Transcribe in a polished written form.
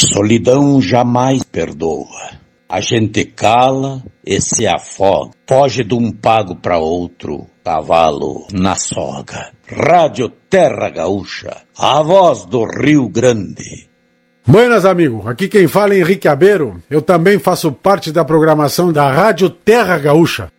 Solidão jamais perdoa. A gente cala e se afoga. Foge de um pago para outro, cavalo na soga. Rádio Terra Gaúcha, a voz do Rio Grande. Buenas, amigo. Aqui quem fala é Henrique Abeiro. Eu também faço parte da programação da Rádio Terra Gaúcha.